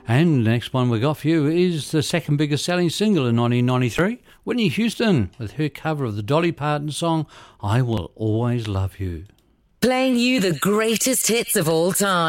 And the next one we got for you is the second biggest selling single in 1993, Whitney Houston, with her cover of the Dolly Parton song, I Will Always Love You. Playing you the greatest hits of all time.